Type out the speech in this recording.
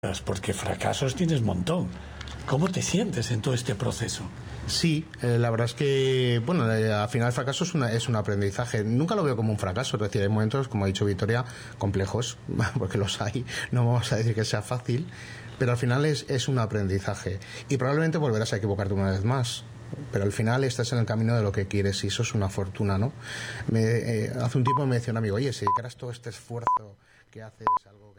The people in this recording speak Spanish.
Porque fracasos tienes montón. ¿Cómo te sientes en todo este proceso? Sí, la verdad es que, bueno, al final el fracaso es un aprendizaje. Nunca lo veo como un fracaso, es decir, hay momentos, como ha dicho Victoria, complejos, porque los hay, no vamos a decir que sea fácil, pero al final es un aprendizaje. Y probablemente volverás a equivocarte una vez más, pero al final estás en el camino de lo que quieres y eso es una fortuna, ¿no? Hace un tiempo me decía un amigo, oye, si dedicaras todo este esfuerzo que haces algo